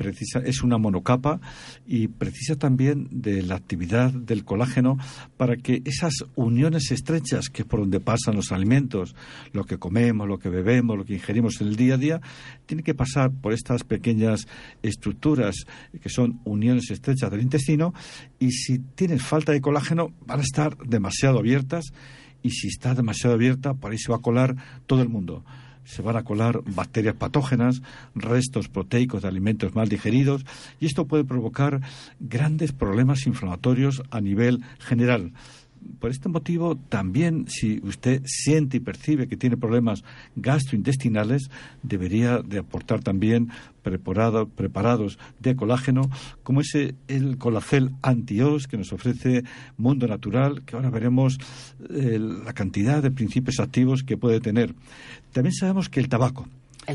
es una monocapa y precisa también de la actividad del colágeno para que esas uniones estrechas, que es por donde pasan los alimentos, lo que comemos, lo que bebemos, lo que ingerimos en el día a día, tiene que pasar por estas pequeñas estructuras que son uniones estrechas del intestino, y si tienes falta de colágeno van a estar demasiado abiertas, y si está demasiado abierta, por ahí se va a colar todo el mundo. Se van a colar bacterias patógenas, restos proteicos de alimentos mal digeridos, y esto puede provocar grandes problemas inflamatorios a nivel general. Por este motivo, también, si usted siente y percibe que tiene problemas gastrointestinales, debería de aportar también preparados de colágeno, como es el Colacel Anti-Os, que nos ofrece Mundo Natural, que ahora veremos la cantidad de principios activos que puede tener. También sabemos que el tabaco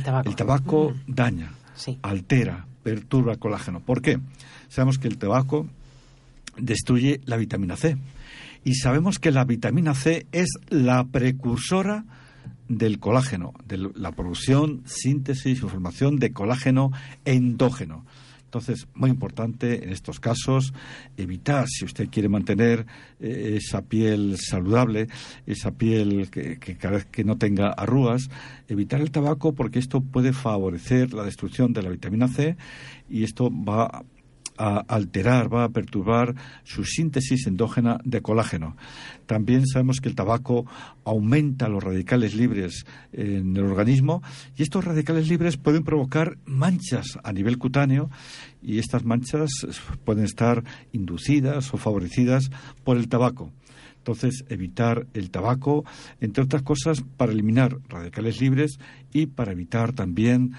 daña, altera, perturba el colágeno. ¿Por qué? Sabemos que el tabaco destruye la vitamina C. Y sabemos que la vitamina C es la precursora del colágeno, de la producción, síntesis y formación de colágeno endógeno. Entonces, muy importante en estos casos evitar, si usted quiere mantener esa piel saludable, esa piel que cada vez que no tenga arrugas, evitar el tabaco, porque esto puede favorecer la destrucción de la vitamina C, y esto va a alterar, va a perturbar su síntesis endógena de colágeno. También sabemos que el tabaco aumenta los radicales libres en el organismo, y estos radicales libres pueden provocar manchas a nivel cutáneo, y estas manchas pueden estar inducidas o favorecidas por el tabaco. Entonces, evitar el tabaco, entre otras cosas, para eliminar radicales libres y para evitar también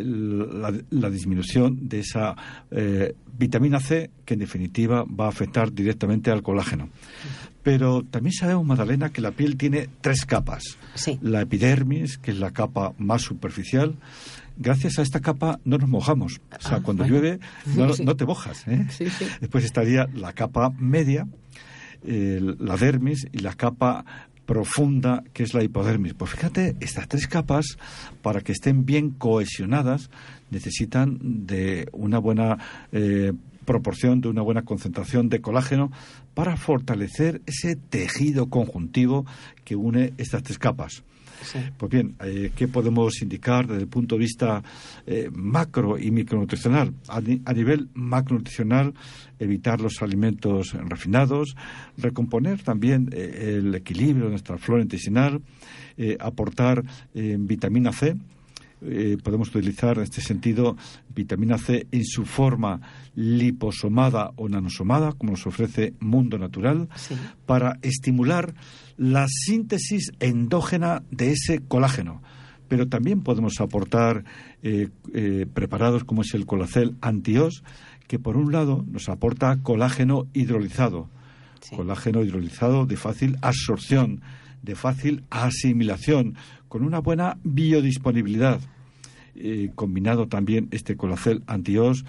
la disminución de esa vitamina C, que en definitiva va a afectar directamente al colágeno. Pero también sabemos, Magdalena, que la piel tiene 3 capas. Sí. La epidermis, que es la capa más superficial. Gracias a esta capa no nos mojamos. O sea, cuando llueve no te mojas, ¿eh? Sí. Después estaría la capa media, la dermis, y la capa profunda, que es la hipodermis. Pues fíjate, estas 3 capas, para que estén bien cohesionadas, necesitan de una buena proporción, de una buena concentración de colágeno, para fortalecer ese tejido conjuntivo que une estas 3 capas. Sí. Pues bien, ¿qué podemos indicar desde el punto de vista macro y micronutricional? A nivel macronutricional, evitar los alimentos refinados, recomponer también el equilibrio de nuestra flora intestinal, aportar vitamina C. Podemos utilizar en este sentido vitamina C en su forma liposomada o nanosomada, como nos ofrece Mundo Natural, para estimular la síntesis endógena de ese colágeno. Pero también podemos aportar preparados como es el Colacel Anti-Os, que por un lado nos aporta colágeno hidrolizado, colágeno hidrolizado de fácil absorción, de fácil asimilación, con una buena biodisponibilidad. Combinado también este Colacel Anti-Os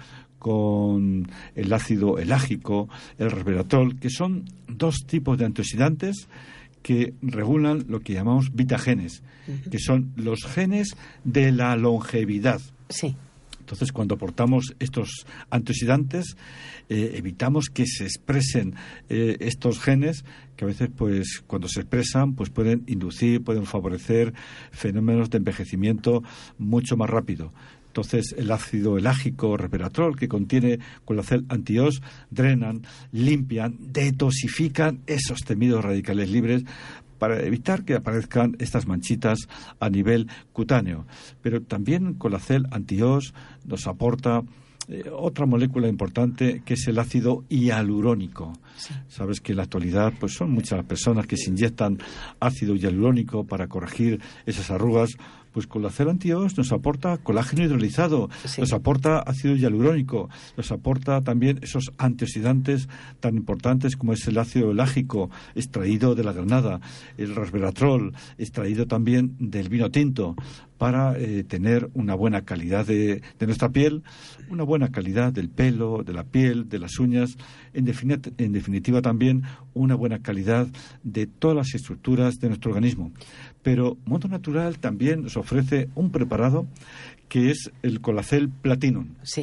con el ácido elágico, el resveratrol, que son 2 tipos de antioxidantes que regulan lo que llamamos vitagenes, que son los genes de la longevidad. Sí. Entonces, cuando aportamos estos antioxidantes, evitamos que se expresen estos genes, que a veces, pues, cuando se expresan, pues pueden inducir, pueden favorecer fenómenos de envejecimiento mucho más rápido. Entonces, el ácido elágico resveratrol, que contiene Colacel Anti-Os, drenan, limpian, detoxifican esos temidos radicales libres, para evitar que aparezcan estas manchitas a nivel cutáneo. Pero también Colacel Anti-Os nos aporta otra molécula importante, que es el ácido hialurónico. Sí. Sabes que en la actualidad pues son muchas las personas que se inyectan ácido hialurónico para corregir esas arrugas. Pues Colacel Anti-Os nos aporta colágeno hidrolizado, nos aporta ácido hialurónico, nos aporta también esos antioxidantes tan importantes como es el ácido elágico, extraído de la granada, el resveratrol, extraído también del vino tinto, para tener una buena calidad de nuestra piel, una buena calidad del pelo, de la piel, de las uñas, en definitiva también una buena calidad de todas las estructuras de nuestro organismo. Pero Mundo Natural también nos ofrece un preparado que es el Colacel Platinum. Sí.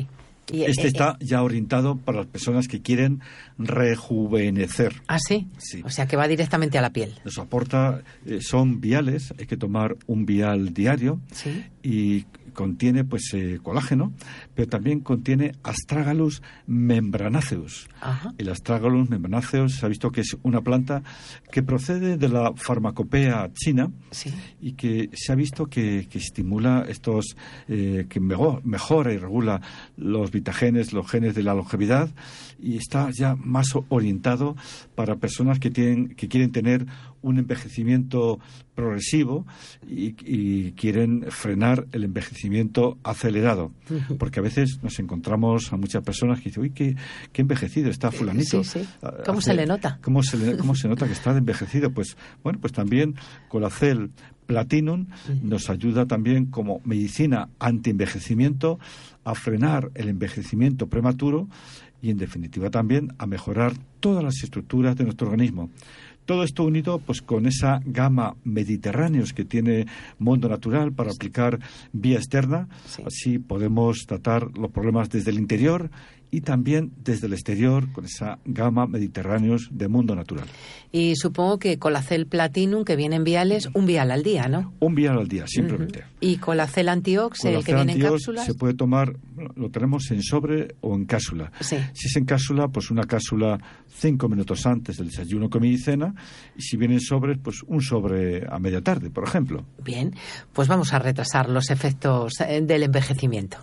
Este está ya orientado para las personas que quieren rejuvenecer. ¿Ah, sí? Sí. O sea, que va directamente a la piel. Nos aporta, son viales, hay que tomar un vial diario. Sí. Y contiene colágeno, pero también contiene Astragalus membranaceus. Ajá. El Astragalus membranaceus se ha visto que es una planta que procede de la farmacopea china. Sí. Y que se ha visto que estimula que mejora y regula los vitagenes, los genes de la longevidad, y está ya más orientado para personas que quieren tener un envejecimiento progresivo y quieren frenar el envejecimiento acelerado. Porque a veces nos encontramos a muchas personas que dicen, uy, qué envejecido está fulanito. Sí. ¿Cómo se le nota? ¿Cómo se nota que está envejecido? Pues también Colacel Platinum nos ayuda también como medicina anti-envejecimiento a frenar el envejecimiento prematuro y, en definitiva, también a mejorar todas las estructuras de nuestro organismo. Todo esto unido con esa gama Mediterráneos que tiene Mundo Natural para aplicar vía externa. Sí. Así podemos tratar los problemas desde el interior y también desde el exterior con esa gama Mediterráneos de Mundo Natural. Y supongo que Colacel Platinum, que viene en viales, un vial al día, ¿no? Un vial al día, simplemente. ¿Y Colacel Antiox, el que viene en cápsulas? Se puede tomar, lo tenemos en sobre o en cápsula. Sí. Si es en cápsula, una cápsula 5 minutos antes del desayuno, comida y cena. Y si viene en sobres, un sobre a media tarde, por ejemplo. Bien, pues vamos a retrasar los efectos del envejecimiento.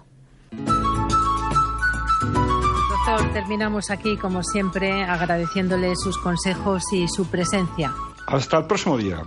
Doctor, terminamos aquí, como siempre, agradeciéndole sus consejos y su presencia. Hasta el próximo día.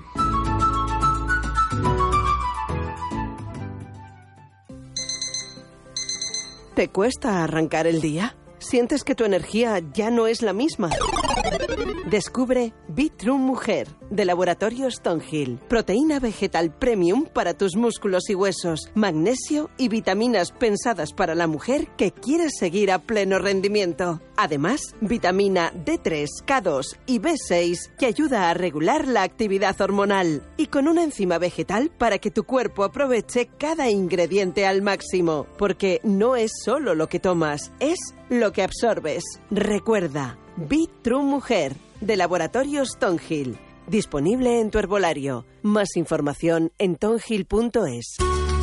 ¿Te cuesta arrancar el día? ¿Sientes que tu energía ya no es la misma? Descubre Be-True Mujer, de Laboratorio Stonehill. Proteína vegetal premium para tus músculos y huesos, magnesio y vitaminas pensadas para la mujer que quiere seguir a pleno rendimiento. Además, vitamina D3, K2 y B6 que ayuda a regular la actividad hormonal. Y con una enzima vegetal para que tu cuerpo aproveche cada ingrediente al máximo. Porque no es solo lo que tomas, es lo que absorbes. Recuerda, Be-True Mujer, de Laboratorio Stonehill. Disponible en tu herbolario. Más información en tonhill.es.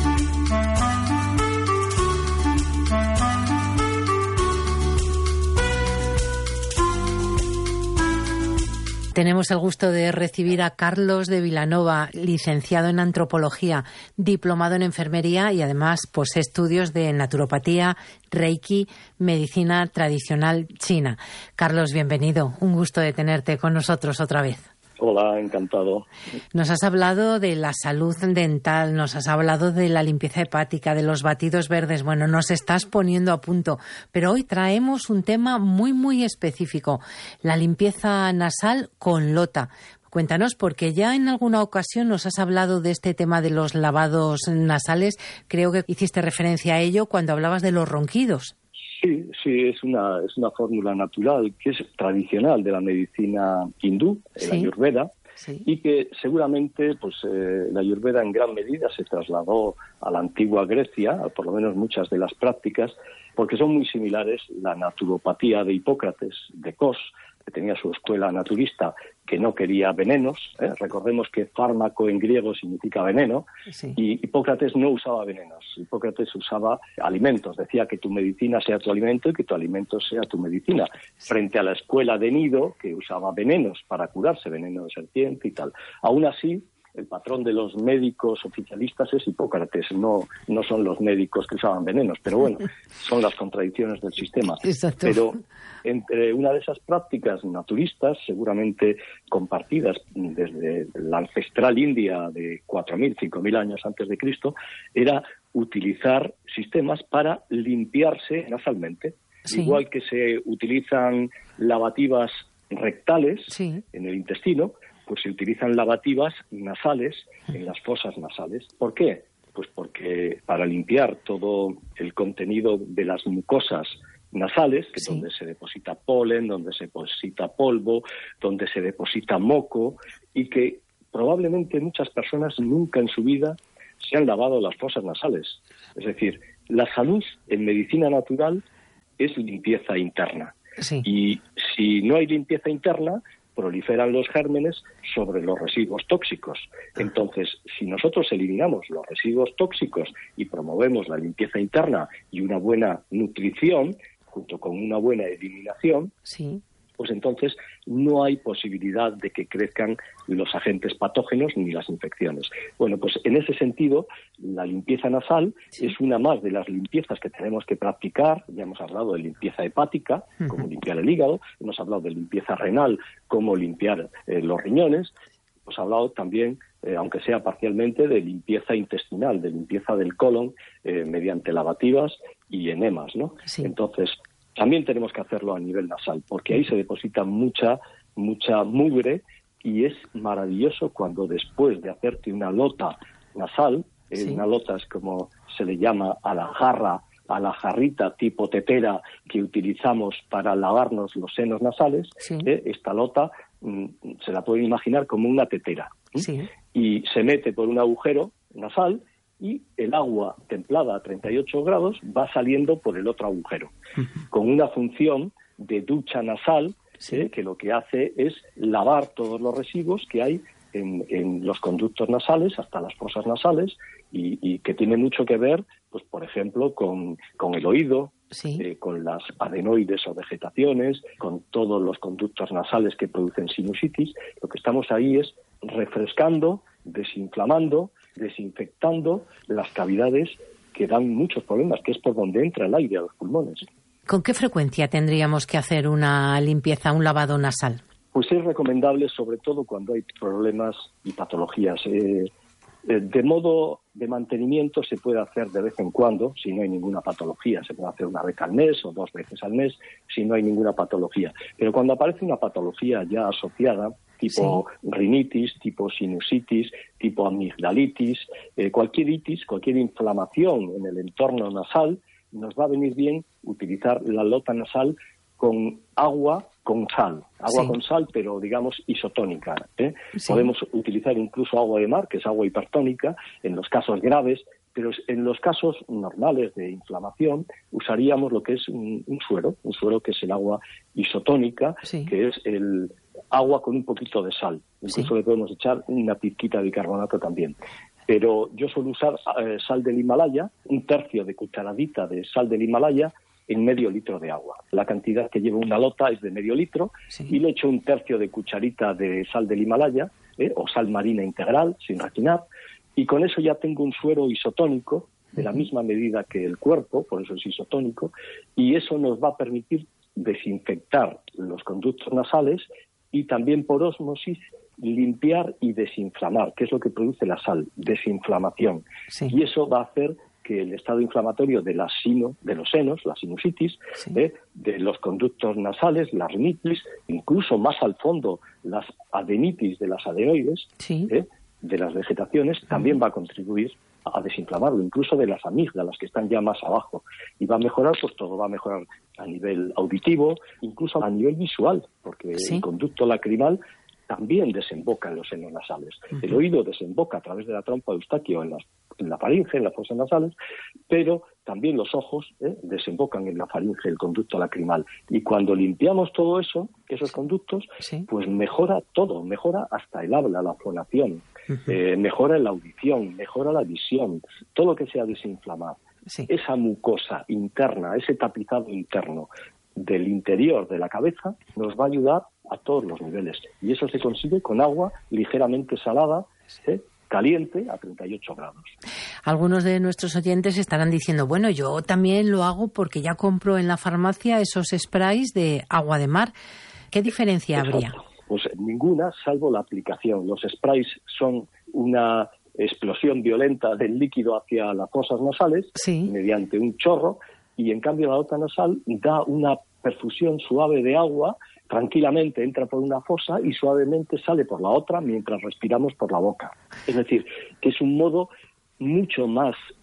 Tenemos el gusto de recibir a Carlos de Vilanova, licenciado en antropología, diplomado en enfermería y además posee estudios de naturopatía, reiki, medicina tradicional china. Carlos, bienvenido. Un gusto de tenerte con nosotros otra vez. Hola, encantado. Nos has hablado de la salud dental, nos has hablado de la limpieza hepática, de los batidos verdes. Bueno, nos estás poniendo a punto. Pero hoy traemos un tema muy, muy específico. La limpieza nasal con lota. Cuéntanos, porque ya en alguna ocasión nos has hablado de este tema de los lavados nasales. Creo que hiciste referencia a ello cuando hablabas de los ronquidos. Sí, es una fórmula natural que es tradicional de la medicina hindú, la Ayurveda, y que seguramente la Ayurveda en gran medida se trasladó a la antigua Grecia, por lo menos muchas de las prácticas, porque son muy similares la naturopatía de Hipócrates, de Kos, que tenía su escuela naturista, que no quería venenos. Recordemos que fármaco en griego significa veneno, y Hipócrates no usaba venenos. Hipócrates usaba alimentos, decía que tu medicina sea tu alimento y que tu alimento sea tu medicina, frente a la escuela de Nido, que usaba venenos para curarse, veneno de serpiente y tal. Aún así, el patrón de los médicos oficialistas es Hipócrates, no son los médicos que usaban venenos, pero bueno, son las contradicciones del sistema. Exacto. Pero entre una de esas prácticas naturistas, seguramente compartidas desde la ancestral India de 4.000, 5.000 años antes de Cristo, era utilizar sistemas para limpiarse nasalmente. Sí. Igual que se utilizan lavativas rectales en el intestino, pues se utilizan lavativas nasales en las fosas nasales. ¿Por qué? Pues porque para limpiar todo el contenido de las mucosas nasales, que es donde se deposita polen, donde se deposita polvo, donde se deposita moco, y que probablemente muchas personas nunca en su vida se han lavado las fosas nasales. Es decir, la salud en medicina natural es limpieza interna. Sí. Y si no hay limpieza interna, proliferan los gérmenes sobre los residuos tóxicos. Entonces, si nosotros eliminamos los residuos tóxicos y promovemos la limpieza interna y una buena nutrición, junto con una buena eliminación, sí, pues entonces no hay posibilidad de que crezcan los agentes patógenos ni las infecciones. Bueno, pues en ese sentido, la limpieza nasal es una más de las limpiezas que tenemos que practicar. Ya hemos hablado de limpieza hepática, como limpiar el hígado, hemos hablado de limpieza renal, como limpiar los riñones, hemos hablado también, aunque sea parcialmente, de limpieza intestinal, de limpieza del colon mediante lavativas y enemas, ¿no? Sí. Entonces, también tenemos que hacerlo a nivel nasal, porque ahí se deposita mucha mugre, y es maravilloso cuando después de hacerte una lota nasal, una lota es como se le llama a la jarrita tipo tetera que utilizamos para lavarnos los senos nasales, esta lota se la pueden imaginar como una tetera, y se mete por un agujero nasal, y el agua templada a 38 grados va saliendo por el otro agujero, con una función de ducha nasal, que lo que hace es lavar todos los residuos que hay en los conductos nasales hasta las fosas nasales, y que tiene mucho que ver, pues por ejemplo, con el oído, con las adenoides o vegetaciones, con todos los conductos nasales que producen sinusitis. Lo que estamos ahí es refrescando, desinflamando, desinfectando las cavidades que dan muchos problemas, que es por donde entra el aire a los pulmones. ¿Con qué frecuencia tendríamos que hacer una limpieza, un lavado nasal? Pues es recomendable, sobre todo cuando hay problemas y patologías. De modo de mantenimiento se puede hacer de vez en cuando, si no hay ninguna patología. Se puede hacer una vez al mes o 2 veces al mes, si no hay ninguna patología. Pero cuando aparece una patología ya asociada, tipo rinitis, tipo sinusitis, tipo amigdalitis, cualquier itis, cualquier inflamación en el entorno nasal, nos va a venir bien utilizar la lota nasal con agua con sal, con sal, pero digamos isotónica. Podemos utilizar incluso agua de mar, que es agua hipertónica, en los casos graves, pero en los casos normales de inflamación usaríamos lo que es un suero que es el agua isotónica, que es el agua con un poquito de sal. Incluso le podemos echar una pizquita de bicarbonato también. Pero yo suelo usar sal del Himalaya, 1/3 de cucharadita de sal del Himalaya en medio litro de agua. La cantidad que lleva una lota es de medio litro, y le echo 1/3 de cucharita de sal del Himalaya, o sal marina integral, sin refinar, y con eso ya tengo un suero isotónico de la misma medida que el cuerpo, por eso es isotónico, y eso nos va a permitir desinfectar los conductos nasales y también por ósmosis limpiar y desinflamar, que es lo que produce la sal, desinflamación. Y eso va a hacer que el estado inflamatorio de los senos, la sinusitis, de los conductos nasales, la rinitis, incluso más al fondo las adenitis de las adenoides, de las vegetaciones, también va a contribuir a desinflamarlo, incluso de las amígdalas que están ya más abajo. Y va a mejorar, pues todo va a mejorar a nivel auditivo, incluso a nivel visual, porque el conducto lacrimal también desemboca en los senos nasales. El oído desemboca a través de la trompa de Eustaquio en la faringe, en las fosas nasales, pero también los ojos desembocan en la faringe, el conducto lacrimal. Y cuando limpiamos todo eso, esos conductos, pues mejora todo, mejora hasta el habla, la fonación, mejora la audición, mejora la visión, todo lo que sea desinflamar. Esa mucosa interna, ese tapizado interno del interior de la cabeza nos va a ayudar a todos los niveles, y eso se consigue con agua ligeramente salada, caliente a 38 grados. Algunos de nuestros oyentes estarán diciendo, bueno, yo también lo hago porque ya compro en la farmacia esos sprays de agua de mar. ¿Qué diferencia habría? Pues ninguna, salvo la aplicación. Los sprays son una explosión violenta del líquido hacia las fosas nasales mediante un chorro, y en cambio la lota nasal da una perfusión suave de agua, tranquilamente entra por una fosa y suavemente sale por la otra mientras respiramos por la boca. Es decir, que es un modo mucho más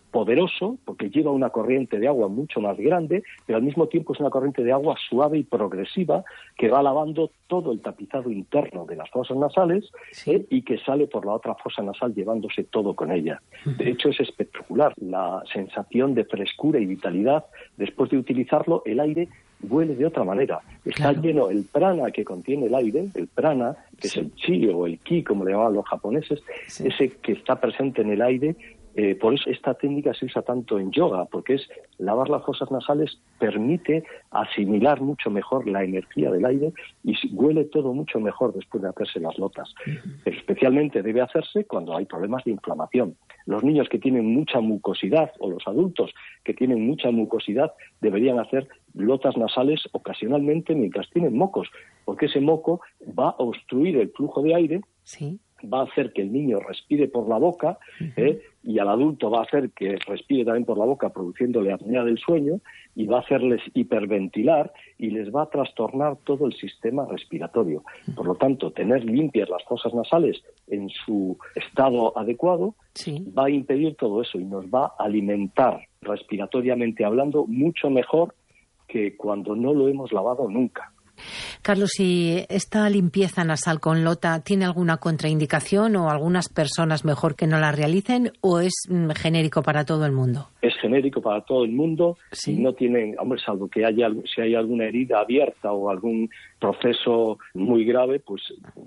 poderoso porque lleva una corriente de agua mucho más grande, pero al mismo tiempo es una corriente de agua suave y progresiva que va lavando todo el tapizado interno de las fosas nasales y que sale por la otra fosa nasal llevándose todo con ella. De hecho, es espectacular la sensación de frescura y vitalidad. Después de utilizarlo, el aire huele de otra manera. Está lleno el prana que contiene el aire, el prana, que es el chi o el ki, como le llaman los japoneses, ese que está presente en el aire. Por eso esta técnica se usa tanto en yoga, porque es lavar las fosas nasales, permite asimilar mucho mejor la energía del aire y huele todo mucho mejor después de hacerse las lotas. Pero especialmente debe hacerse cuando hay problemas de inflamación. Los niños que tienen mucha mucosidad o los adultos que tienen mucha mucosidad deberían hacer lotas nasales ocasionalmente mientras tienen mocos, porque ese moco va a obstruir el flujo de aire, va a hacer que el niño respire por la boca y al adulto va a hacer que respire también por la boca, produciéndole apnea del sueño, y va a hacerles hiperventilar y les va a trastornar todo el sistema respiratorio. Por lo tanto, tener limpias las fosas nasales en su estado adecuado va a impedir todo eso y nos va a alimentar respiratoriamente hablando mucho mejor que cuando no lo hemos lavado nunca. Carlos, si esta limpieza nasal con lota tiene alguna contraindicación o algunas personas mejor que no la realicen, o es genérico para todo el mundo? Es genérico para todo el mundo y no tienen, salvo que si hay alguna herida abierta o algún proceso muy grave, pues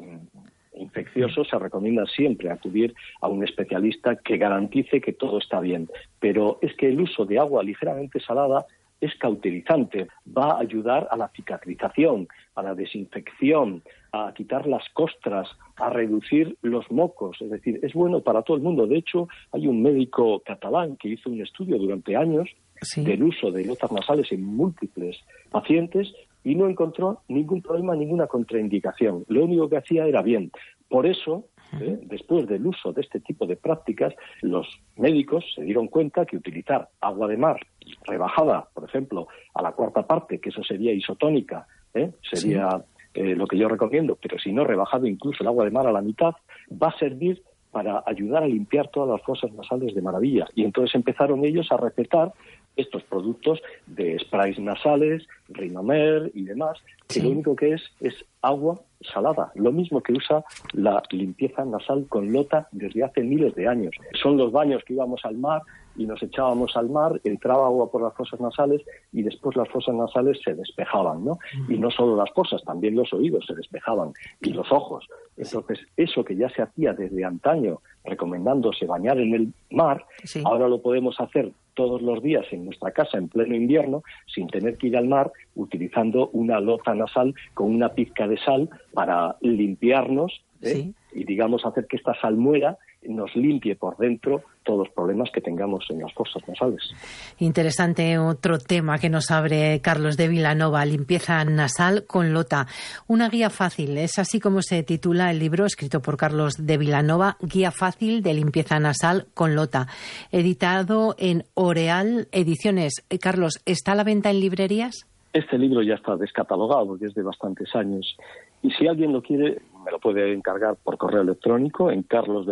infeccioso, se recomienda siempre acudir a un especialista que garantice que todo está bien. Pero es que el uso de agua ligeramente salada es cauterizante, va a ayudar a la cicatrización, a la desinfección, a quitar las costras, a reducir los mocos, es decir, es bueno para todo el mundo. De hecho, hay un médico catalán que hizo un estudio durante años del uso de lotas nasales en múltiples pacientes y no encontró ningún problema, ninguna contraindicación. Lo único que hacía era bien. Por eso, después del uso de este tipo de prácticas, los médicos se dieron cuenta que utilizar agua de mar rebajada, por ejemplo, a la cuarta parte, que eso sería isotónica, sería lo que yo recomiendo, pero si no, rebajado incluso el agua de mar a la mitad, va a servir para ayudar a limpiar todas las fosas nasales de maravilla. Y entonces empezaron ellos a recetar estos productos de sprays nasales, Rinomer y demás, que lo único que es agua salada, lo mismo que usa la limpieza nasal con lota desde hace miles de años. Son los baños que íbamos al mar y nos echábamos al mar, entraba agua por las fosas nasales y después las fosas nasales se despejaban, ¿no? Y no solo las fosas, también los oídos se despejaban y los ojos. Entonces, eso que ya se hacía desde antaño, recomendándose bañar en el mar, ahora lo podemos hacer todos los días en nuestra casa en pleno invierno, sin tener que ir al mar, utilizando una lota nasal con una pizca de sal para limpiarnos y, digamos, hacer que esta salmuera nos limpie por dentro todos los problemas que tengamos en las fosas nasales. Interesante otro tema que nos abre Carlos de Vilanova, limpieza nasal con lota. Una guía fácil, es así como se titula el libro escrito por Carlos de Vilanova, Guía fácil de limpieza nasal con lota, editado en Oreal Ediciones. Carlos, ¿está a la venta en librerías? Este libro ya está descatalogado porque es de bastantes años. Y si alguien lo quiere, me lo puede encargar por correo electrónico en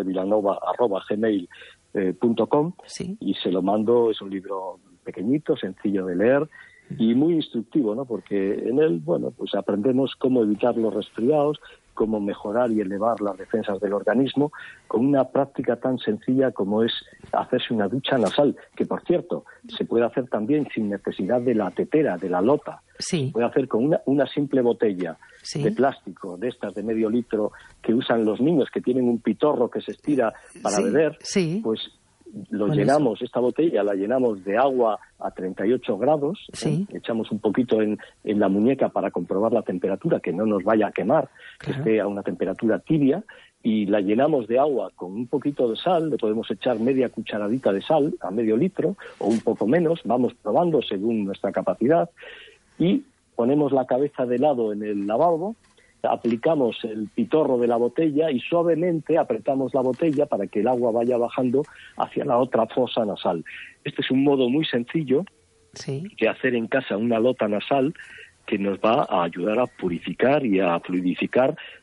carlosdevilanova@gmail.com y se lo mando. Es un libro pequeñito, sencillo de leer y muy instructivo, ¿no? Porque en él, pues aprendemos cómo evitar los resfriados, cómo mejorar y elevar las defensas del organismo con una práctica tan sencilla como es hacerse una ducha nasal, que por cierto se puede hacer también sin necesidad de la tetera, de la lota. Se puede hacer con una simple botella de plástico, de estas de medio litro que usan los niños que tienen un pitorro que se estira para beber, pues llenamos, esta botella la llenamos de agua a 38 grados, echamos un poquito en la muñeca para comprobar la temperatura, que no nos vaya a quemar, que esté a una temperatura tibia, y la llenamos de agua con un poquito de sal, le podemos echar media cucharadita de sal a medio litro o un poco menos, vamos probando según nuestra capacidad, y ponemos la cabeza de lado en el lavabo, aplicamos el pitorro de la botella y suavemente apretamos la botella para que el agua vaya bajando hacia la otra fosa nasal. Este es un modo muy sencillo de hacer en casa una lota nasal que nos va a ayudar a purificar y a fluidificar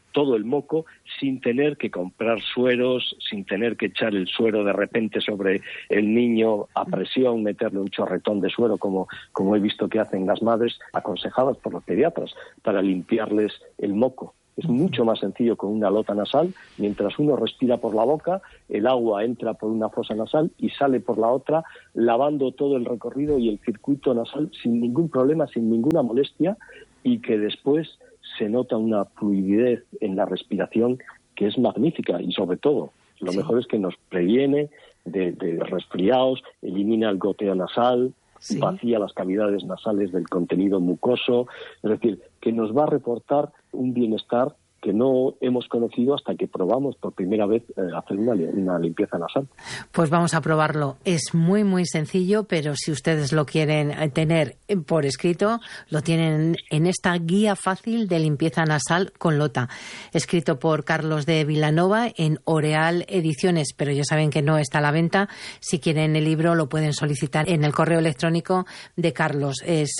todo el moco sin tener que comprar sueros, sin tener que echar el suero de repente sobre el niño a presión, meterle un chorretón de suero como he visto que hacen las madres aconsejadas por los pediatras para limpiarles el moco. Es mucho más sencillo con una lota nasal. Mientras uno respira por la boca, el agua entra por una fosa nasal y sale por la otra, lavando todo el recorrido y el circuito nasal sin ningún problema, sin ninguna molestia, y que después se nota una fluidez en la respiración que es magnífica. Y sobre todo, lo mejor es que nos previene de resfriados, elimina el goteo nasal, vacía las cavidades nasales del contenido mucoso, es decir, que nos va a reportar un bienestar que no hemos conocido hasta que probamos por primera vez hacer una limpieza nasal. Pues vamos a probarlo. Es muy, muy sencillo, pero si ustedes lo quieren tener por escrito, lo tienen en esta guía fácil de limpieza nasal con Lota, escrito por Carlos de Vilanova en Oreal Ediciones, pero ya saben que no está a la venta. Si quieren el libro, lo pueden solicitar en el correo electrónico de Carlos. Es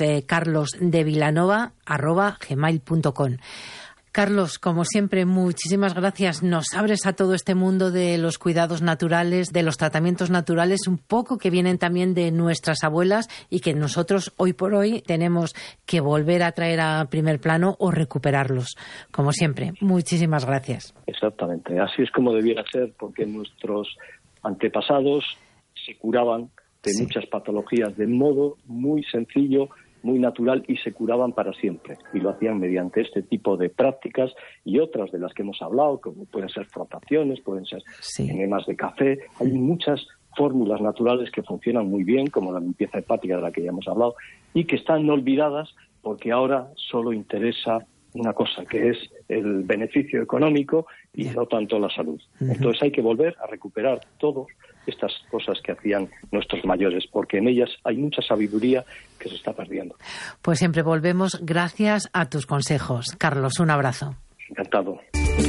carlosdevilanova@gmail.com. Carlos, como siempre, muchísimas gracias. Nos abres a todo este mundo de los cuidados naturales, de los tratamientos naturales, un poco que vienen también de nuestras abuelas y que nosotros hoy por hoy tenemos que volver a traer a primer plano o recuperarlos. Como siempre, muchísimas gracias. Exactamente, así es como debiera ser, porque nuestros antepasados se curaban de muchas patologías de modo muy sencillo, muy natural, y se curaban para siempre, y lo hacían mediante este tipo de prácticas y otras de las que hemos hablado, como pueden ser frotaciones, pueden ser enemas de café. Hay muchas fórmulas naturales que funcionan muy bien, como la limpieza hepática de la que ya hemos hablado, y que están olvidadas porque ahora solo interesa una cosa, que es el beneficio económico y no tanto la salud. Entonces hay que volver a recuperar todas estas cosas que hacían nuestros mayores, porque en ellas hay mucha sabiduría que se está perdiendo. Pues siempre volvemos gracias a tus consejos. Carlos, un abrazo. Encantado.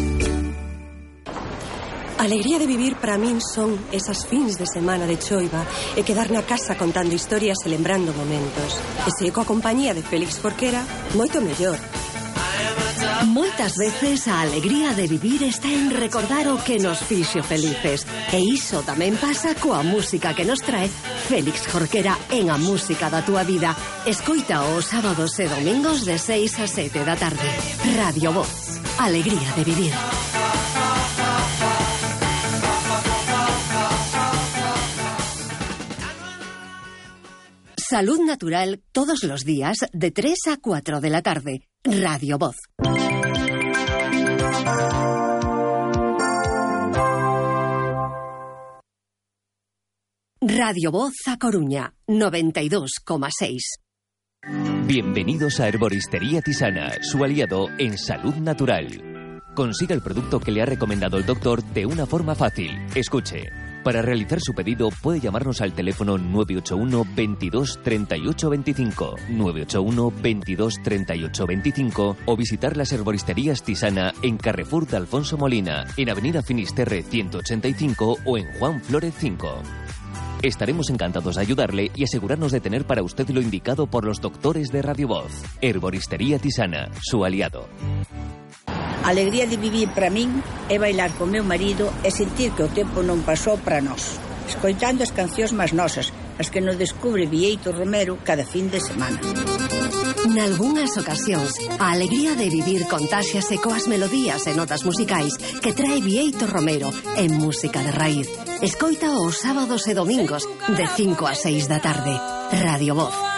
Alegría de vivir para min son esas fins de semana de choiva e quedar na casa contando historias e lembrando momentos. E se coa compañía de Félix Jorquera, moito mellor. Moitas veces a alegría de vivir está en recordar o que nos fixo felices. E iso tamén pasa coa música que nos trae Félix Jorquera en A Música da Túa Vida. Escoita os sábados e domingos de 6 a 7 da tarde. Radio Voz. Alegría de vivir. Salud Natural todos los días de 3 a 4 de la tarde. Radio Voz. Radio Voz A Coruña, 92,6. Bienvenidos a Herboristería Tisana, su aliado en salud natural. Consiga el producto que le ha recomendado el doctor de una forma fácil. Escuche. Para realizar su pedido puede llamarnos al teléfono 981 22 38 25, 981 22 38 25 o visitar las herboristerías Tisana en Carrefour de Alfonso Molina, en Avenida Finisterre 185 o en Juan Flórez 5. Estaremos encantados de ayudarle y asegurarnos de tener para usted lo indicado por los doctores de Radio Voz. Herboristería Tisana, su aliado. A alegría de vivir para min é bailar con meu marido e sentir que o tempo non pasou para nós, escoitando as cancións máis nosas, as que nos descubre Bieito Romero cada fin de semana. Nalgúnas ocasións, a alegría de vivir contáxiase coas melodías e notas musicais que trae Bieito Romero en Música de Raíz. Escoita os sábados e domingos de 5 a 6 da tarde. Radio Voz.